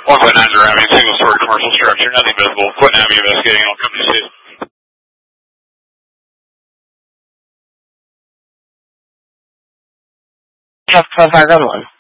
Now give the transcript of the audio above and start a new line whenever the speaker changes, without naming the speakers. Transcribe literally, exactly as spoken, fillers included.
one point nine zero Avenue, single story commercial structure, nothing visible. Quit Avenue investigating all company seats.
Jeff twelve five one one.